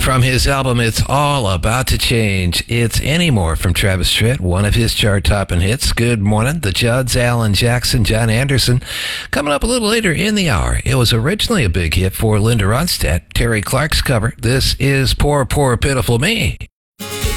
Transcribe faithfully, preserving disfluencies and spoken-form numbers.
From his album It's All About to Change, it's Anymore from Travis Tritt, one of his chart-topping hits. Good morning, the Judds, Alan Jackson, John Anderson. Coming up a little later in the hour, it was originally a big hit for Linda Ronstadt, Terry Clark's cover. This is Poor, Poor, Pitiful Me.